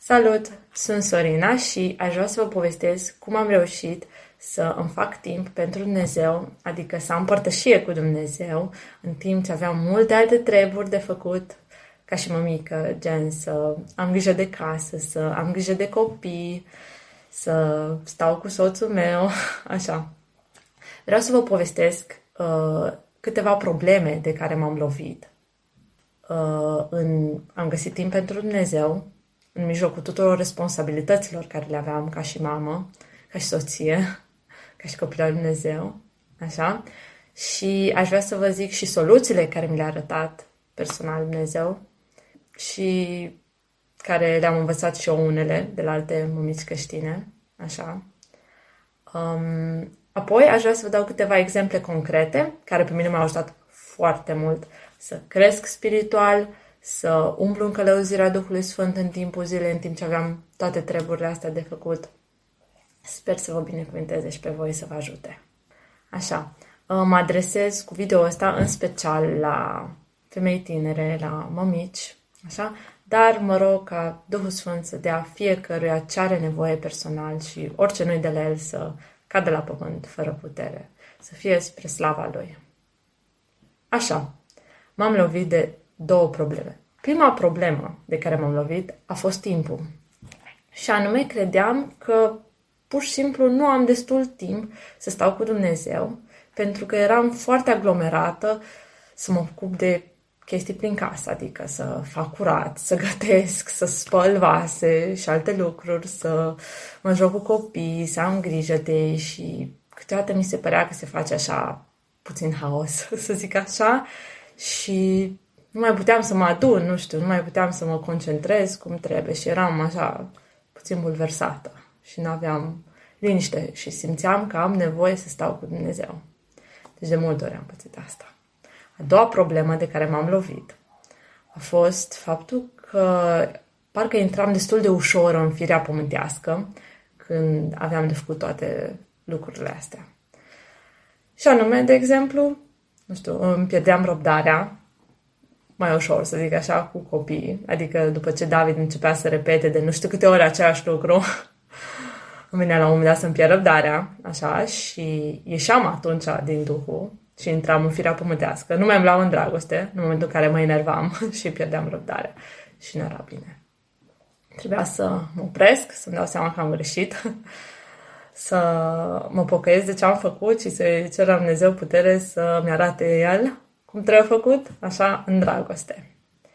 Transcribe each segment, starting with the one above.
Salut! Sunt Sorina și aș vrea să vă povestesc cum am reușit să îmi fac timp pentru Dumnezeu, adică să am părtășie cu Dumnezeu, în timp ce aveam multe alte treburi de făcut, ca și mămică, gen să am grijă de casă, să am grijă de copii, să stau cu soțul meu, așa. Vreau să vă povestesc câteva probleme de care m-am lovit. Am găsit timp pentru Dumnezeu, în mijlocul tuturor responsabilităților care le aveam ca și mamă, ca și soție, ca și copil al lui Dumnezeu, așa. Și aș vrea să vă zic și soluțiile care mi le-a arătat personal Dumnezeu și care le-am învățat și eu unele de la alte mămici creștine, așa. Apoi aș vrea să vă dau câteva exemple concrete care pe mine m-au ajutat foarte mult să cresc spiritual, să umblu în călăuzirea Duhului Sfânt în timpul zilei, în timp ce aveam toate treburile astea de făcut. Sper să vă binecuvânteze și pe voi să vă ajute. Așa, mă adresez cu video ăsta în special la femei tinere, la mămici, așa, dar mă rog ca Duhul Sfânt să dea fiecăruia ce are nevoie personal și orice nu-i de la el să cadă la pământ fără putere, să fie spre slava Lui. Așa, m-am lovit de două probleme. Prima problemă de care m-am lovit a fost timpul. Și anume, credeam că pur și simplu nu am destul timp să stau cu Dumnezeu, pentru că eram foarte aglomerată să mă ocup de chestii prin casă, adică să fac curat, să gătesc, să spăl vase și alte lucruri, să mă joc cu copii, să am grijă de ei și câteodată mi se părea că se face așa puțin haos, să zic așa, și nu mai puteam să mă adun, nu mai puteam să mă concentrez cum trebuie și eram așa puțin bulversată și nu aveam liniște și simțeam că am nevoie să stau cu Dumnezeu. Deci de multe ori am pățit asta. A doua problemă de care m-am lovit a fost faptul că parcă intram destul de ușor în firea pământească când aveam de făcut toate lucrurile astea. Și anume, de exemplu, îmi pierdeam răbdarea mai ușor, să zic așa, cu copiii. Adică după ce David începea să repete de nu știu câte ori același lucru, îmi venea la un moment dat să-mi pierd răbdarea, așa, și ieșeam atunci din Duhul și intram în firea pământească. Nu mai îmi luam în dragoste, în momentul în care mă enervam și pierdeam răbdarea. Și nu era bine. Trebuia să mă opresc, să-mi dau seama că am greșit, să mă pocăiesc de ce am făcut și să-i cer la Dumnezeu putere să-mi arate El cum trebuie făcut, așa, în dragoste.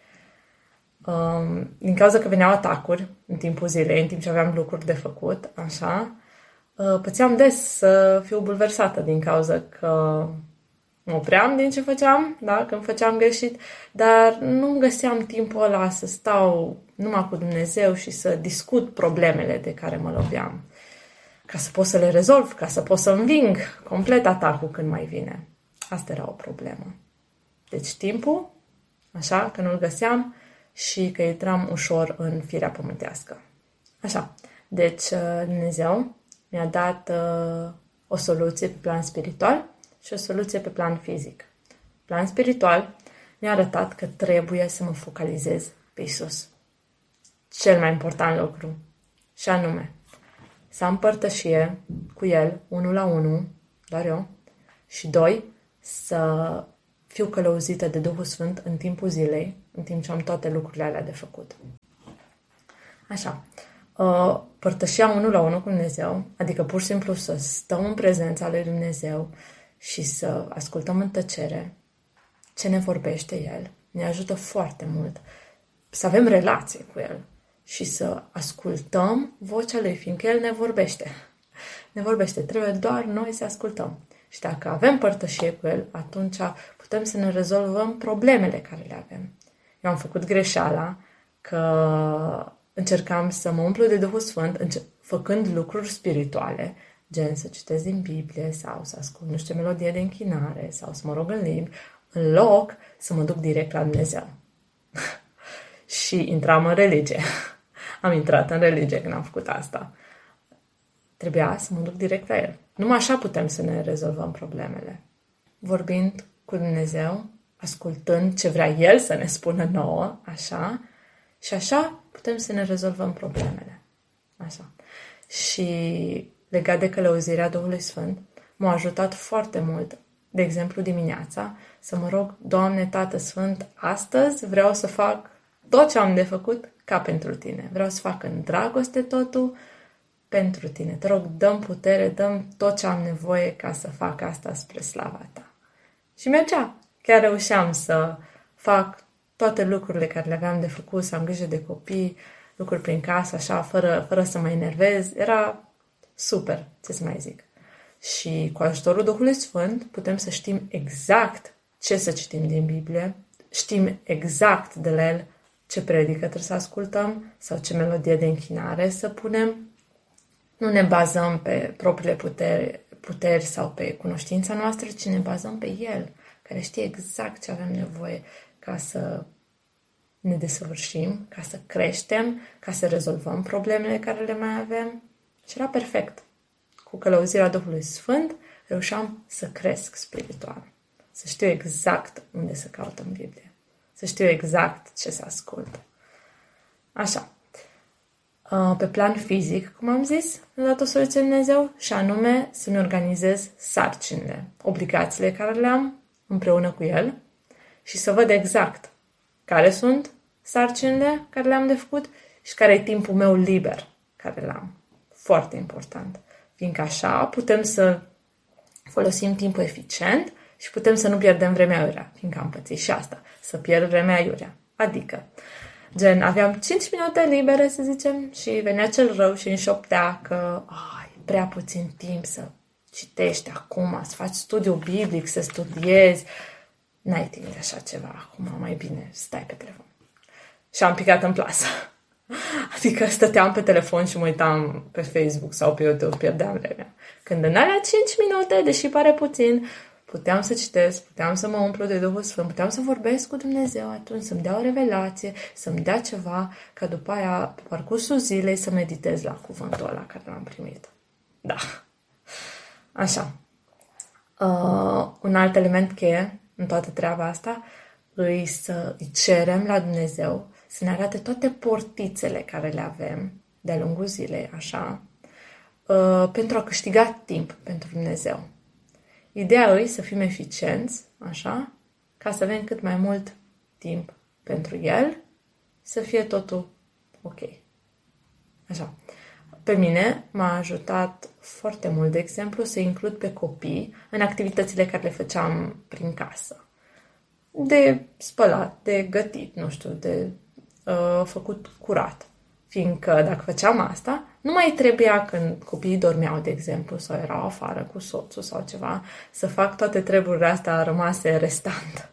Din cauza că veneau atacuri în timpul zilei, în timp ce aveam lucruri de făcut, așa, pățeam des să fiu bulversată din cauza că mă opream din ce făceam, da, când făceam greșit, dar nu găseam timpul ăla să stau numai cu Dumnezeu și să discut problemele de care mă loveam, ca să pot să le rezolv, ca să pot să înving complet atacul când mai vine. Asta era o problemă. Deci timpul, așa, că nu-l găseam și că intram ușor în firea pământească. Așa, deci Dumnezeu mi-a dat o soluție pe plan spiritual și o soluție pe plan fizic. Plan spiritual mi-a arătat că trebuie să mă focalizez pe Iisus. Cel mai important lucru, și anume, să am părtășie cu El, 1 la 1, doar eu, și 2, să fiu călăuzită de Duhul Sfânt în timpul zilei, în timp ce am toate lucrurile alea de făcut. Așa, părtășia 1 la 1 cu Dumnezeu, adică pur și simplu să stăm în prezența lui Dumnezeu și să ascultăm în tăcere ce ne vorbește El, ne ajută foarte mult să avem relație cu El și să ascultăm vocea Lui, fiindcă El ne vorbește. Ne vorbește, trebuie doar noi să ascultăm. Și dacă avem părtășie cu El, atunci putem să ne rezolvăm problemele care le avem. Eu am făcut greșeala că încercam să mă umplu de Duhul Sfânt făcând lucruri spirituale, gen să citesc din Biblie sau să ascult nu știu ce melodie de închinare sau să mă rog în limbi, în loc să mă duc direct la Dumnezeu. Și intram în religie. Am intrat în religie când am făcut asta. Trebuia să mă duc direct la El. Numai așa putem să ne rezolvăm problemele. Vorbind cu Dumnezeu, ascultând ce vrea El să ne spună nouă, așa, Și așa putem să ne rezolvăm problemele. Așa. Și legat de călăuzirea Duhului Sfânt, m-a ajutat foarte mult, de exemplu dimineața, să mă rog, Doamne, Tată Sfânt, astăzi vreau să fac tot ce am de făcut ca pentru Tine. Vreau să fac în dragoste totul pentru Tine. Te rog, dă-mi putere, dă-mi tot ce am nevoie ca să fac asta spre slava Ta. Și mergea. Chiar reușeam să fac toate lucrurile care le aveam de făcut, să am grijă de copii, lucruri prin casă, așa, fără să mă enervez. Era super, ce să mai zic. Și cu ajutorul Duhului Sfânt putem să știm exact ce să citim din Biblie, știm exact de la El ce predică trebuie să ascultăm sau ce melodie de închinare să punem. Nu ne bazăm pe propriile puteri sau pe cunoștința noastră, ci ne bazăm pe El, care știe exact ce avem nevoie ca să ne desăvârșim, ca să creștem, ca să rezolvăm problemele care le mai avem. Și era perfect. Cu călăuzirea Duhului Sfânt reușeam să cresc spiritual. Să știu exact unde să caut în Biblie. Să știu exact ce să ascult. Așa. Pe plan fizic, cum am zis, mi-a dat o soluție Dumnezeu și anume să-mi organizez sarcinile, obligațiile care le am împreună cu El și să văd exact care sunt sarcinile care le-am de făcut și care e timpul meu liber care l-am. Foarte important. Fiindcă așa putem să folosim timpul eficient și putem să nu pierdem vremea aiurea, fiindcă am pățit și asta, să pierd vremea aiurea. Adică, gen, aveam 5 minute libere, să zicem, și venea cel rău și înșoptea că e prea puțin timp să citești acum, să faci studiu biblic, să studiezi. N-ai timp de așa ceva acum, mai bine stai pe telefon. Și am picat în plasă. Adică stăteam pe telefon și mă uitam pe Facebook sau pe YouTube, pierdeam vremea. Când în alea 5 minute, deși pare puțin, puteam să citesc, puteam să mă umplu de Duhul Sfânt, puteam să vorbesc cu Dumnezeu atunci, să-mi dea o revelație, să-mi dea ceva, ca după aia, pe parcursul zilei, să meditez la cuvântul ăla care l-am primit. Da. Așa. Un alt element cheie în toată treaba asta îi să îi cerem la Dumnezeu să ne arate toate portițele care le avem de-a lungul zilei, așa, pentru a câștiga timp pentru Dumnezeu. Ideea e să fim eficienți, așa, ca să avem cât mai mult timp pentru El, să fie totul ok. Așa. Pe mine m-a ajutat foarte mult, de exemplu, să includ pe copii în activitățile care le făceam prin casă. De spălat, de gătit, nu știu, de făcut curat. Fiindcă dacă făceam asta, nu mai trebuia când copiii dormeau, de exemplu, sau erau afară cu soțul sau ceva, să fac toate treburile astea rămase restant.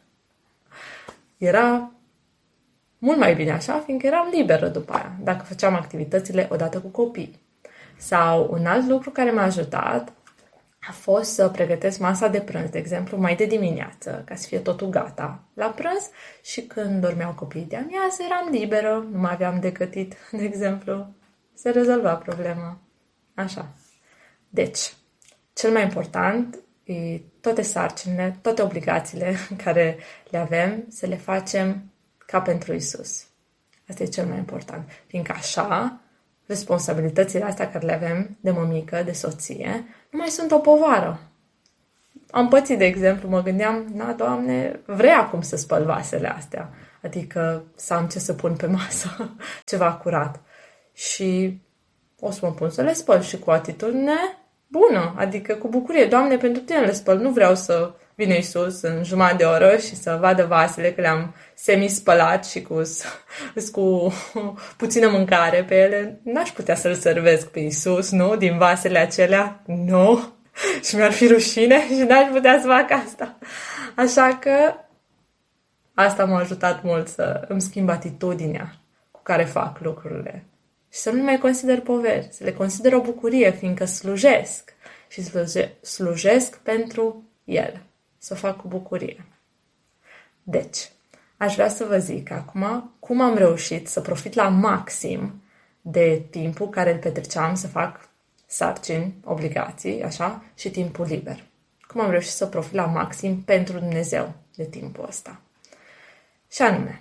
Era mult mai bine așa, fiindcă eram liberă după aia, dacă făceam activitățile odată cu copii. Sau un alt lucru care m-a ajutat a fost să pregătesc masa de prânz, de exemplu, mai de dimineață, ca să fie totul gata la prânz și când dormeau copiii de amiază, eram liberă, nu mai aveam de gătit, de exemplu, se rezolva problema. Așa. Deci, cel mai important e toate sarcinile, toate obligațiile care le avem, să le facem ca pentru Isus. Asta e cel mai important. Fiindcă așa, responsabilitățile astea care le avem de mămică, de soție, nu mai sunt o povară. Am pățit, de exemplu, mă gândeam, Doamne, vrei acum să spăl vasele astea. Adică să am ce să pun pe masă, ceva curat. Și o să mă pun să le spăl și cu atitudine bună, adică cu bucurie. Doamne, pentru Tine le spăl, nu vreau să vină Iisus în jumătate de oră și să vadă vasele că le-am semi-spălat și cu puțină mâncare pe ele. N-aș putea să-L servesc pe Iisus, nu? Din vasele acelea? Nu. Și mi-ar fi rușine și n-aș putea să fac asta. Așa că asta m-a ajutat mult să îmi schimb atitudinea cu care fac lucrurile. Și să nu mai consider poveri, să le consider o bucurie, fiindcă slujesc. Și slujesc pentru El. Să o fac cu bucurie. Deci, aș vrea să vă zic acum cum am reușit să profit la maxim de timpul care îl petreceam să fac sarcini, obligații, așa, și timpul liber. Cum am reușit să profit la maxim pentru Dumnezeu de timpul ăsta. Și anume,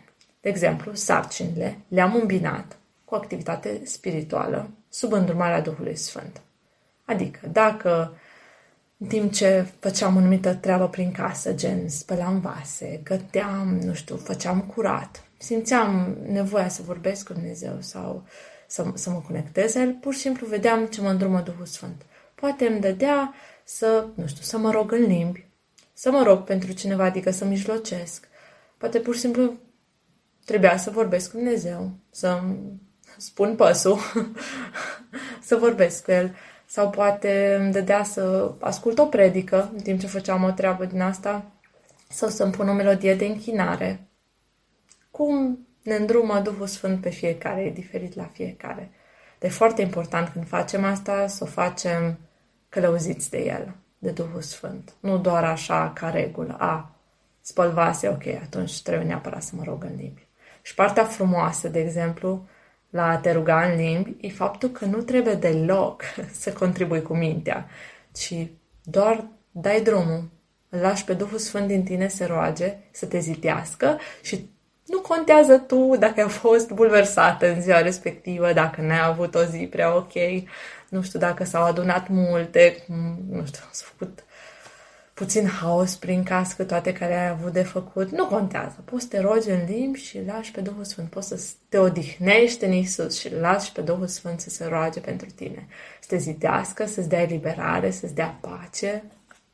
De exemplu, sarcinile le-am îmbinat cu activitate spirituală sub îndrumarea Duhului Sfânt. Adică, dacă în timp ce făceam o anumită treabă prin casă, gen spălam vase, găteam, făceam curat, simțeam nevoia să vorbesc cu Dumnezeu sau să mă conectez la El, pur și simplu vedeam ce mă îndrumă Duhul Sfânt. Poate îmi dădea să mă rog în limbi, să mă rog pentru cineva, adică să mijlocesc. Poate pur și simplu trebuia să vorbesc cu Dumnezeu, să spun păsul, să vorbesc cu El. Sau poate îmi dădea să ascult o predică în timp ce făceam o treabă din asta, sau să-mi pun o melodie de închinare. Cum ne îndrumă Duhul Sfânt pe fiecare, e diferit la fiecare. Dar e foarte important când facem asta să o facem călăuziți de El, de Duhul Sfânt. Nu doar așa ca regulă. Spăl vase, ok, atunci trebuie neapărat să mă rog în limbi. Și partea frumoasă, de exemplu, la a te ruga în limbi, e faptul că nu trebuie deloc să contribui cu mintea, ci doar dai drumul, îl lași pe Duhul Sfânt din tine să roage, să te zitească și nu contează tu dacă ai fost bulversată în ziua respectivă, dacă n-ai avut o zi prea ok, dacă s-au adunat multe, s-a făcut puțin haos prin casă, toate care ai avut de făcut, nu contează. Poți să te rogi în limbi și lași pe Duhul Sfânt. Poți să te odihnești în Iisus și lași pe Duhul Sfânt să se roage pentru tine. Să te zidească, să-ți dea eliberare, să-ți dea pace.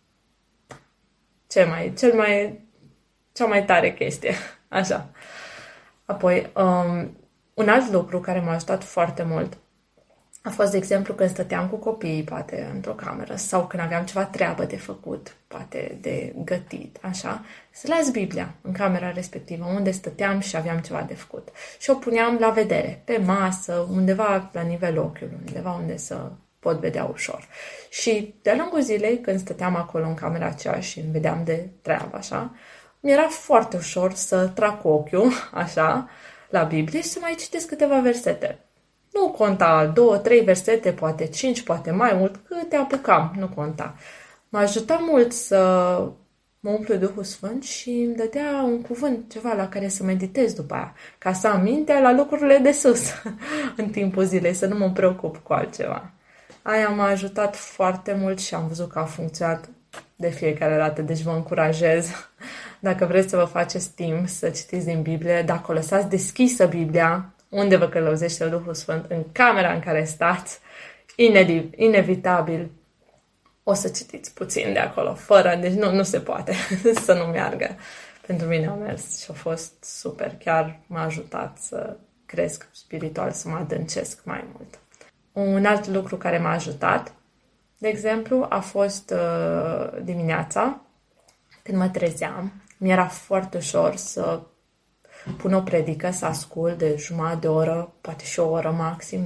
Cea mai tare chestie. Așa. Apoi, un alt lucru care m-a ajutat foarte mult a fost, de exemplu, când stăteam cu copiii, poate într-o cameră, sau când aveam ceva treabă de făcut, poate de gătit, așa, să las Biblia în camera respectivă, unde stăteam și aveam ceva de făcut. Și o puneam la vedere, pe masă, undeva la nivelul ochiului, undeva unde să pot vedea ușor. Și de-a lungul zilei, când stăteam acolo în camera aceea și îmi vedeam de treabă, așa, mi-era foarte ușor să trag cu ochiul, așa, la Biblie și să mai citesc câteva versete. Nu conta 2, 3 versete, poate 5, poate mai mult, câte apucam, nu conta. M-a ajutat mult să mă umplu Duhul Sfânt și îmi dădea un cuvânt, ceva la care să meditez după aia, ca să am mintea la lucrurile de sus în timpul zilei, să nu mă preocup cu altceva. Aia m-a ajutat foarte mult și am văzut că a funcționat de fiecare dată, deci vă încurajez. Dacă vreți să vă faceți timp să citiți din Biblie, dacă o lăsați deschisă Biblia, unde vă călăuzește Duhul Sfânt, în camera în care stați, inevitabil o să citiți puțin de acolo, deci nu se poate să nu meargă. Pentru mine a mers și a fost super, chiar m-a ajutat să cresc spiritual, să mă adâncesc mai mult. Un alt lucru care m-a ajutat, de exemplu, a fost dimineața, când mă trezeam, mi-era foarte ușor să pun o predică, să ascult de jumătate de oră, poate și o oră maxim,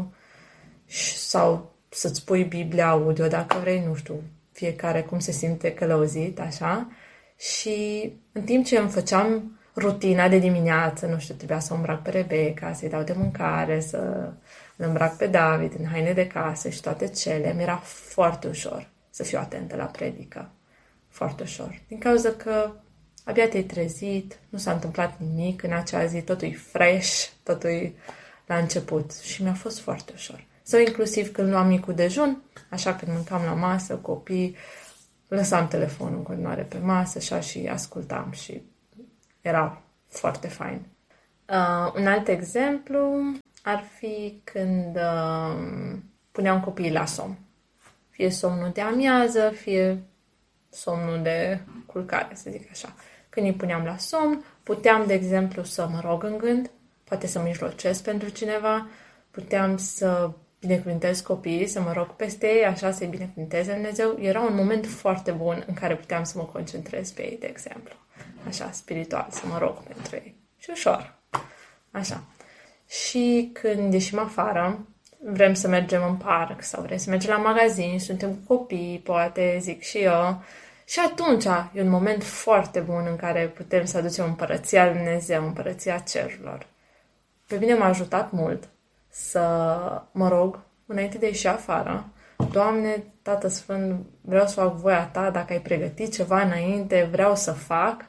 sau să-ți pui Biblia audio dacă vrei, fiecare cum se simte călăuzit, așa. Și în timp ce îmi făceam rutina de dimineață, trebuia să o îmbrac pe Rebecca, să-i dau de mâncare, să îl îmbrac pe David în haine de casă și toate cele, mi-era foarte ușor să fiu atentă la predică. Foarte ușor. Din cauza că abia te-ai trezit, nu s-a întâmplat nimic în acea zi, totul e fresh, totul e la început și mi-a fost foarte ușor. Sau inclusiv când luam micul dejun, așa când mâncam la masă, copii, lăsam telefonul în continuare pe masă așa, și ascultam și era foarte fain. Un alt exemplu ar fi când puneam copiii la somn. Fie somnul de amiază, fie somnul de culcare, să zic așa. Când îi puneam la somn, puteam, de exemplu, să mă rog în gând, poate să mijlocesc pentru cineva, puteam să binecuvântez copiii, să mă rog peste ei, așa să-i binecuvânteze Dumnezeu. Era un moment foarte bun în care puteam să mă concentrez pe ei, de exemplu. Așa, spiritual, să mă rog pentru ei. Și ușor. Așa. Și când ieșim afară, vrem să mergem în parc sau vrem să mergem la magazin, suntem cu copii, poate, zic și eu. Și atunci e un moment foarte bun în care putem să aducem împărăția lui Dumnezeu, împărăția cerurilor. Pe mine m-a ajutat mult să mă rog înainte de a ieși afară. Doamne, Tată Sfânt, vreau să fac voia Ta, dacă ai pregătit ceva înainte, vreau să fac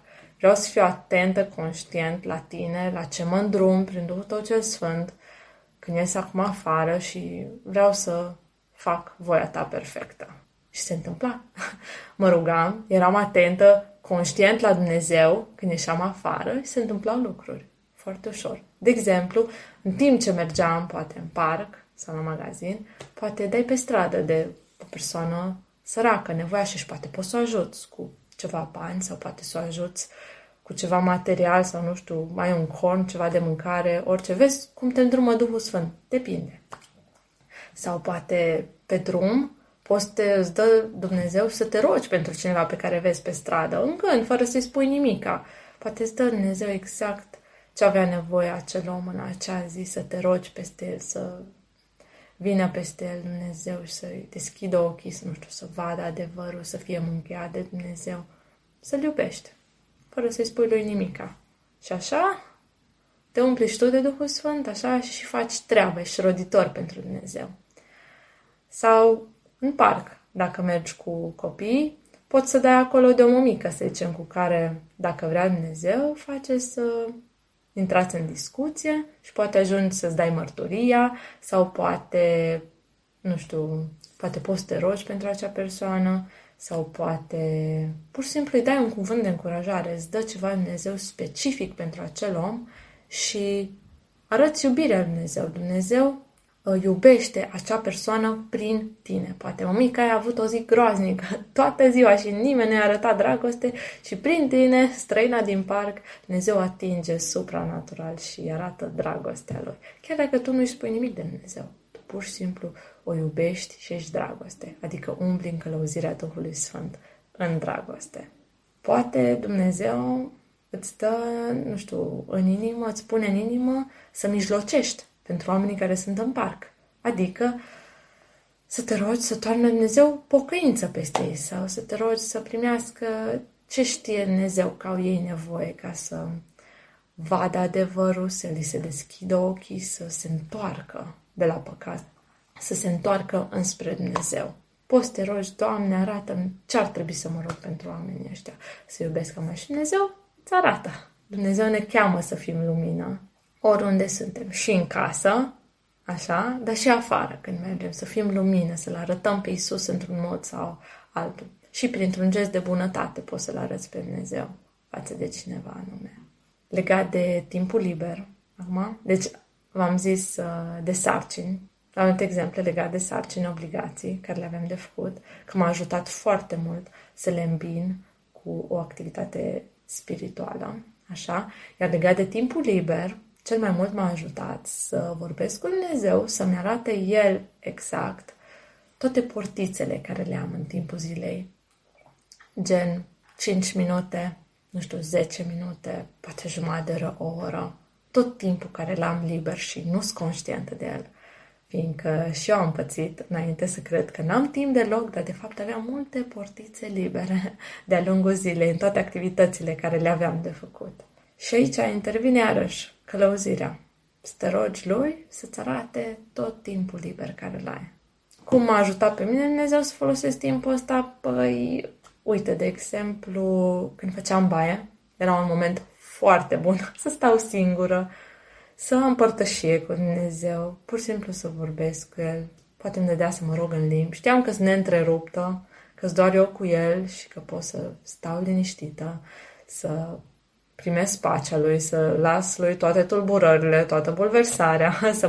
Vreau să fiu atentă, conștient la tine, la ce mă îndrum prin Duhul Tău cel Sfânt, când ies acum afară și vreau să fac voia Ta perfectă. Și se întâmpla. Mă rugam, eram atentă, conștient la Dumnezeu când ieșeam afară și se întâmplau lucruri foarte ușor. De exemplu, în timp ce mergeam, poate în parc sau la magazin, poate dai pe stradă de o persoană săracă, nevoiașă și poate poți să o ajuți cu ceva bani sau poate să o ajuți cu ceva material sau, nu știu, mai un corn, ceva de mâncare, orice. Vezi cum te îndrumă Duhul Sfânt. Depinde. Sau poate pe drum îți dă Dumnezeu să te rogi pentru cineva pe care vezi pe stradă, în gând, fără să-i spui nimica. Poate îți dă Dumnezeu exact ce avea nevoie acel om în acea zi, să te rogi peste el, să vină peste el Dumnezeu și să-i deschidă ochii, să, nu știu, să vadă adevărul, să fie mâncheiat de Dumnezeu, să-l iubești, fără să-i spui lui nimica. Și așa te umpli și tu de Duhul Sfânt, așa și faci treabă, ești roditor pentru Dumnezeu. Sau în parc, dacă mergi cu copii, poți să dai acolo de o mămică, să zicem, cu care, dacă vrea Dumnezeu, face să intrați în discuție și poate ajungi să-ți dai mărturia sau poate, nu știu, poate poți să te rogi pentru acea persoană sau poate pur și simplu îi dai un cuvânt de încurajare, îți dă ceva Dumnezeu specific pentru acel om și arăți iubirea lui Dumnezeu. Dumnezeu iubește acea persoană prin tine. Poate mămica a avut o zi groaznică toată ziua și nimeni nu i-a arătat dragoste și prin tine, străina din parc, Dumnezeu atinge supranatural și îi arată dragostea lui. Chiar dacă tu nu-i spui nimic de Dumnezeu, tu pur și simplu o iubești și ești dragoste, adică umbli în călăuzirea Duhului Sfânt în dragoste. Poate Dumnezeu îți dă, nu știu, în inimă, îți pune în inimă să mijlocești pentru oamenii care sunt în parc. Adică să te rogi să toarne Dumnezeu pocăință peste ei sau să te rogi să primească ce știe Dumnezeu că au ei nevoie ca să vadă adevărul, să li se deschidă ochii, să se întoarcă de la păcat, să se întoarcă înspre Dumnezeu. Poți să te rogi, Doamne, arată-mi ce ar trebui să mă rog pentru oamenii ăștia, să iubesc mai și Dumnezeu îți arată. Dumnezeu ne cheamă să fim lumină oriunde suntem, și în casă, așa, dar și afară când mergem, să fim lumină, să-L arătăm pe Iisus într-un mod sau altul. Și printr-un gest de bunătate poți să-L arăți pe Dumnezeu față de cineva anume. Legat de timpul liber, acum, deci v-am zis de sarcini, am multe exemple legate de sarcini, obligații care le avem de făcut, că m-a ajutat foarte mult să le îmbin cu o activitate spirituală, așa, iar legat de timpul liber, cel mai mult m-a ajutat să vorbesc cu Dumnezeu, să-mi arate El exact toate portițele care le am în timpul zilei. Gen 5 minute, nu știu, 10 minute, poate jumătate de oră, o oră. Tot timpul care l-am liber și nu sunt conștientă de el. Fiindcă și eu am pățit înainte să cred că n-am timp deloc, dar de fapt aveam multe portițe libere de-a lungul zilei, în toate activitățile care le aveam de făcut. Și aici intervine iarăși călăuzirea. Să te rogi lui să-ți arate tot timpul liber care îl ai. Cum m-a ajutat pe mine Dumnezeu să folosesc timpul ăsta? Păi, uite, de exemplu, când făceam baie, era un moment foarte bun să stau singură, să am părtășie cu Dumnezeu, pur și simplu să vorbesc cu El. Poate îmi dădea să mă rog în limbi. Știam că sunt neîntreruptă, că-s doar eu cu El și că pot să stau liniștită, să primesc pacea Lui, să las Lui toate tulburările, toată bulversarea, să